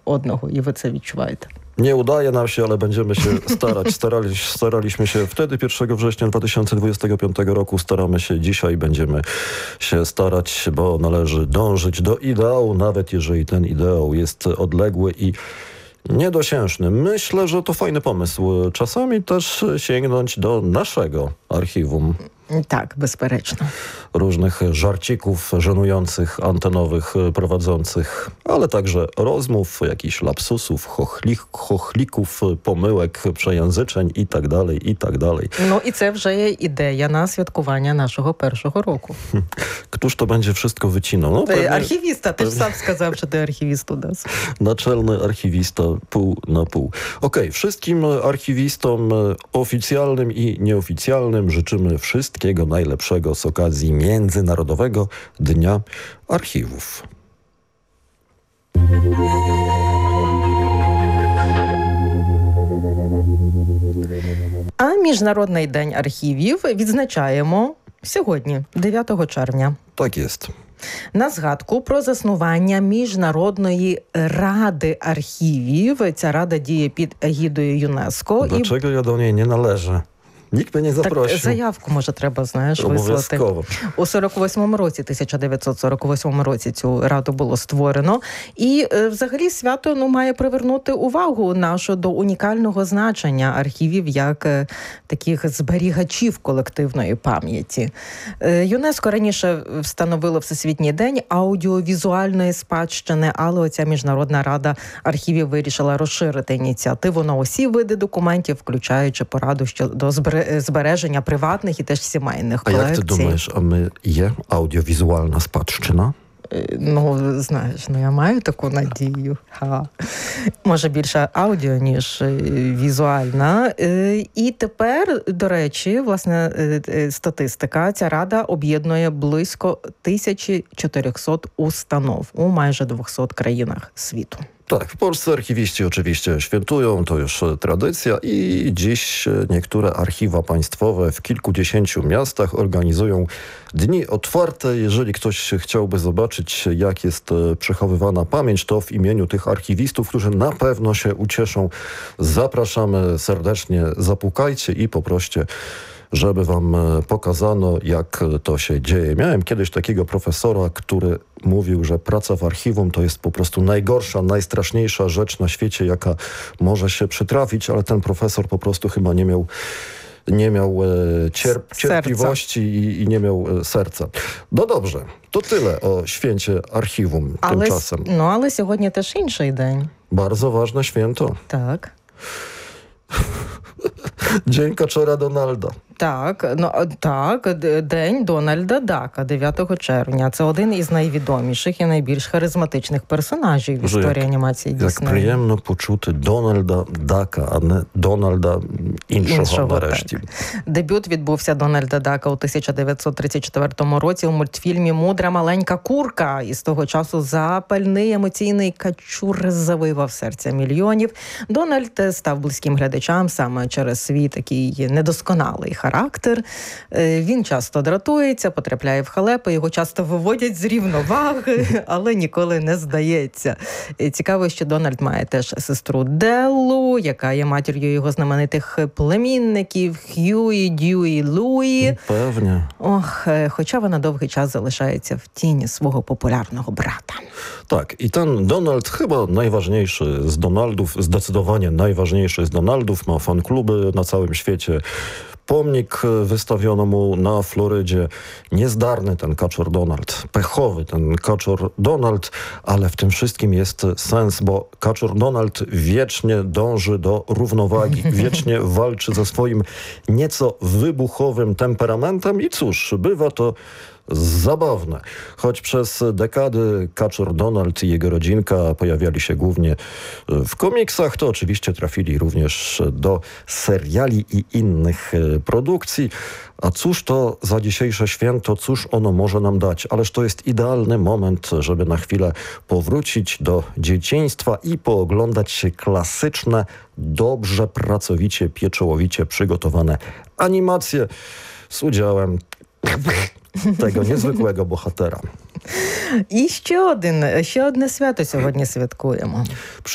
одного, і ви це відчуваєте. Nie udaje nam się, ale będziemy się starać. Staraliśmy się wtedy, 1 września 2025 roku. Staramy się dzisiaj, będziemy się starać, bo należy dążyć do ideału, nawet jeżeli ten ideał jest odległy i niedosiężny. Myślę, że to fajny pomysł. Czasami też sięgnąć do naszego archiwum. Tak, bezperečno. Różnych żarcików żenujących, antenowych, prowadzących, ale także rozmów, jakichś lapsusów, chochlików, pomyłek, przejęzyczeń i tak dalej, i tak dalej. No i це вже є ідея на святкування нашого першого року. Któż to będzie wszystko wycinał? No, Ty archiwista, ty sam сказав, що ти archiwist u nas. Naczelny archiwista, pół na pół. Okej, wszystkim archiwistom oficjalnym i nieoficjalnym życzymy wszystkiego najlepszego z okazji Międzynarodowego Dnia Archiwów. А Міжнародний день архівів відзначаємо сьогодні, 9 червня. Tak jest. На згадку про заснування Міжнародної ради архівів. Ця рада діє під егідою ЮНЕСКО. Dlaczego ja do niej nie należę? Nikt mnie nie zaprosił. Так, заявку, може, треба, знаєш, вислати. У 48-му році, 1948 році цю раду було створено. І взагалі свято має привернути увагу нашу до унікального значення архівів як таких зберігачів колективної пам'яті. ЮНЕСКО раніше встановило Всесвітній день аудіовізуальної спадщини, але оця Міжнародна рада архівів вирішила розширити ініціативу на усі види документів, включаючи пораду щодо збереження приватних і теж сімейних колекцій. А як ти думаєш, а ми є аудіовізуальна спадщина? Ну, знаєш, я маю таку надію. Може, більше аудіо, ніж візуальна. І тепер, до речі, власне, статистика. Ця рада об'єднує близько 1400 установ у майже 200 країнach світу. Tak, w Polsce archiwiści oczywiście świętują, to już tradycja i dziś niektóre archiwa państwowe w kilkudziesięciu miastach organizują dni otwarte. Jeżeli ktoś chciałby zobaczyć, jak jest przechowywana pamięć, to w imieniu tych archiwistów, którzy na pewno się ucieszą, zapraszamy serdecznie, zapukajcie i poproście, żeby wam pokazano, jak to się dzieje. Miałem kiedyś takiego profesora, który mówił, że praca w archiwum to jest po prostu najgorsza, najstraszniejsza rzecz na świecie, jaka może się przytrafić, ale ten profesor po prostu chyba nie miał cierpliwości i nie miał serca. No dobrze, to tyle o święcie archiwum tymczasem. Ale сьогодні теж інший день. Bardzo ważne święto. Tak. Dzień Kaczora Donalda. Так, День Дональда Дака, 9 червня. Це один із найвідоміших і найбільш харизматичних персонажів в історії анімації Діснею. Як приємно почути Дональда Дака, а не Дональда іншого нарешті. Дебют відбувся Дональда Дака у 1934 році у мультфільмі «Мудра маленька курка». І з того часу запальний емоційний качур завивав серця мільйонів. Дональд став близьким глядачам саме через свій такий недосконалий характер. Він часто дратується, потрапляє в халепи, його часто виводять з рівноваги, але ніколи не здається. Цікаво, що Дональд має теж сестру Деллу, яка є матір'ю його знаменитих племінників Х'юї, Дьюї, Луї. Певне. Хоча вона довгий час залишається в тіні свого популярного брата. Tak, i ten Donald chyba najważniejszy z Donaldów, zdecydowanie najważniejszy z Donaldów, ma fankluby na całym świecie. Pomnik wystawiono mu na Florydzie. Niezdarny ten kaczor Donald, pechowy ten kaczor Donald, ale w tym wszystkim jest sens, bo kaczor Donald wiecznie dąży do równowagi, wiecznie walczy ze swoim nieco wybuchowym temperamentem i cóż, bywa to zabawne. Choć przez dekady kaczor Donald i jego rodzinka pojawiali się głównie w komiksach, to oczywiście trafili również do seriali i innych produkcji. A cóż to za dzisiejsze święto, cóż ono może nam dać? Ależ to jest idealny moment, żeby na chwilę powrócić do dzieciństwa i pooglądać klasyczne, dobrze, pracowicie, pieczołowicie przygotowane animacje z udziałem tego niezwykłego bohatera. І ще одне свято сьогодні святкуємо.